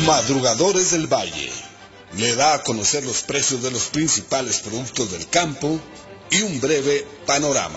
Madrugadores del Valle le da a conocer los precios de los principales productos del campo y un breve panorama.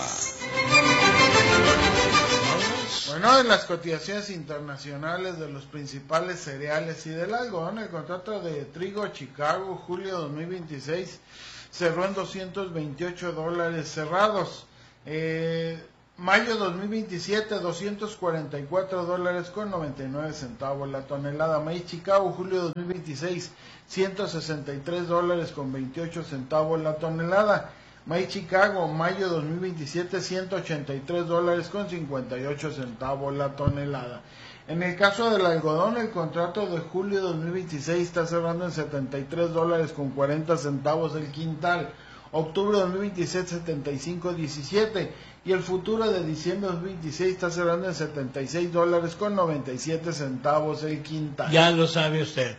Bueno, en las cotizaciones internacionales de los principales cereales y del algodón, el contrato de trigo Chicago, julio 2026, cerró en $228 cerrados. Mayo 2027, $244 con 99 centavos la tonelada. Maíz Chicago, julio 2026, $163 con 28 centavos la tonelada. Maíz Chicago, mayo 2027, $183 con 58 centavos la tonelada. En el caso del algodón, el contrato de julio 2026 está cerrando en $73 con 40 centavos el quintal. Octubre 2027, 75.17, y el futuro de diciembre 2026 está cerrando en $76 con 97 centavos el quintal. Ya lo sabe usted.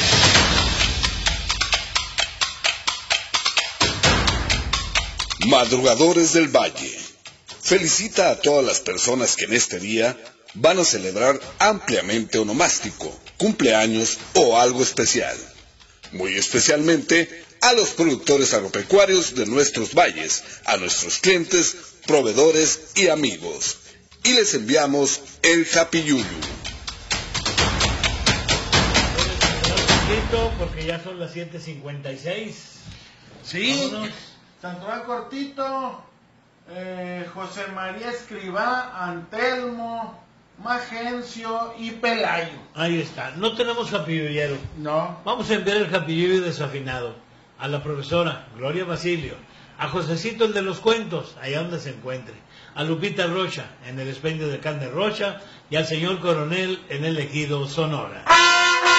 Madrugadores del Valle felicita a todas las personas que en este día van a celebrar ampliamente onomástico, cumpleaños o algo especial. Muy especialmente a los productores agropecuarios de nuestros valles, a nuestros clientes, proveedores y amigos. Y les enviamos el Happy Yuyu. Porque ya son las 7:56. Sí, Santoral cortito, José María Escribá, Antelmo, Magencio y Pelayo. Ahí está. No tenemos japillero. No. Vamos a enviar el japillero desafinado a la profesora Gloria Basilio, a Josecito el de los cuentos, allá donde se encuentre, a Lupita Rocha en el expendio de carne Rocha y al señor Coronel en el Ejido Sonora.